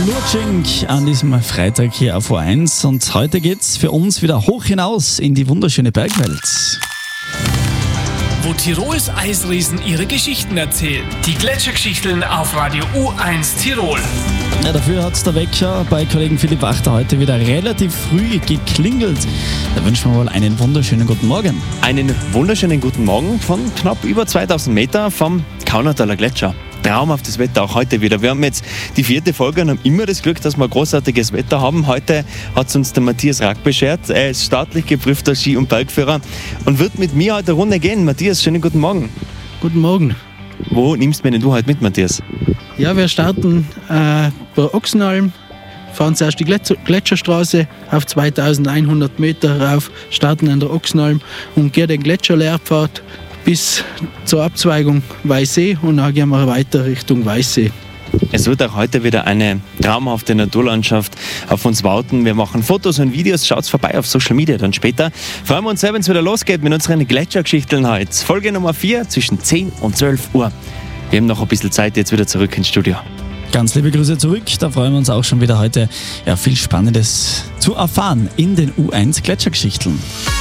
Lurching an diesem Freitag hier auf O1 und heute geht's für uns wieder hoch hinaus in die wunderschöne Bergwelt. Wo Tirols Eisriesen ihre Geschichten erzählen. Die Gletschergeschichten auf Radio U1 Tirol. Ja, dafür hat der Wecker bei Kollegen Philipp Wachter heute wieder relativ früh geklingelt. Da wünschen wir wohl einen wunderschönen guten Morgen. Einen wunderschönen guten Morgen von knapp über 2000 Meter vom Kaunertaler Gletscher. Traumhaftes Wetter auch heute wieder. Wir haben jetzt die 4. Folge und haben immer das Glück, dass wir großartiges Wetter haben. Heute hat es uns der Matthias Rack beschert. Er ist staatlich geprüfter Ski- und Bergführer und wird mit mir heute eine Runde gehen. Matthias, schönen guten Morgen. Guten Morgen. Wo nimmst du mir denn du heute mit, Matthias? Ja, wir starten bei Ochsenalm, fahren zuerst die Gletscherstraße auf 2100 Meter rauf, starten an der Ochsenalm und gehen den Gletscherlehrpfad bis zur Abzweigung Weißsee und dann gehen wir weiter Richtung Weißsee. Es wird auch heute wieder eine traumhafte Naturlandschaft auf uns warten. Wir machen Fotos und Videos. Schaut's vorbei auf Social Media dann später. Freuen wir uns sehr, wenn es wieder losgeht mit unseren Gletschergeschichten heute. Folge Nummer 4 zwischen 10 und 12 Uhr. Wir haben noch ein bisschen Zeit, jetzt wieder zurück ins Studio. Ganz liebe Grüße zurück. Da freuen wir uns auch schon wieder heute, viel Spannendes zu erfahren in den U1 Gletschergeschichten.